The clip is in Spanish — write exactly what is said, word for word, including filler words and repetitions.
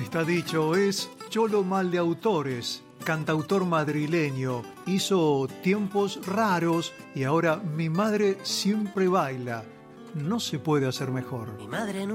está dicho, es Cholo Mal de Autores, cantautor madrileño. Hizo Tiempos Raros y ahora Mi Madre Siempre Baila. No se puede hacer mejor. Mi madre